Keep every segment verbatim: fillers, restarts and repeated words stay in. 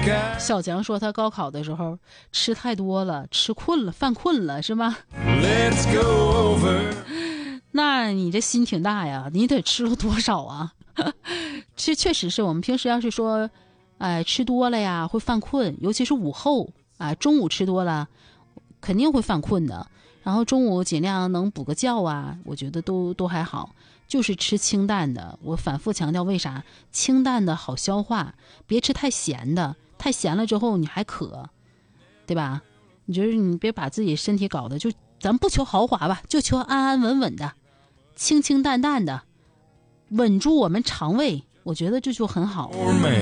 小强说他高考的时候吃太多了，吃困了，犯困了，是吧？ Let's go over 那你这心挺大呀，你得吃了多少啊？这确实是我们平时要是说哎，吃多了呀会犯困，尤其是午后啊，中午吃多了肯定会犯困的，然后中午尽量能补个觉啊，我觉得都都还好，就是吃清淡的。我反复强调，为啥清淡的好消化，别吃太咸的，太咸了之后你还渴，对吧？你觉得你别把自己身体搞得就咱不求豪华吧，就求安安稳稳的，清清淡淡的，稳住我们肠胃，我觉得这就很好。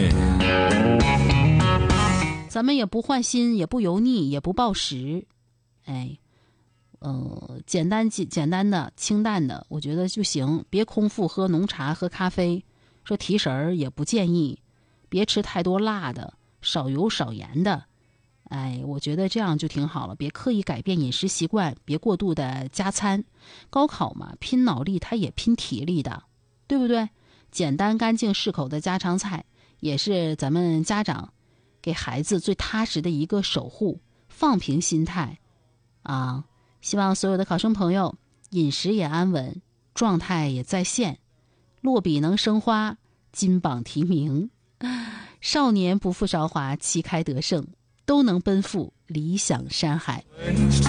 咱们也不换心，也不油腻，也不暴食，哎，呃，简单简简单的清淡的，我觉得就行。别空腹喝浓茶喝咖啡，说提神儿也不建议。别吃太多辣的，少油少盐的，哎，我觉得这样就挺好了。别刻意改变饮食习惯，别过度的加餐。高考嘛，拼脑力，它也拼体力的，对不对？简单干净适口的家常菜，也是咱们家长给孩子最踏实的一个守护。放平心态啊，希望所有的考生朋友饮食也安稳，状态也在线，落笔能生花，金榜题名。少年不负韶华，旗开得胜，都能奔赴理想山海。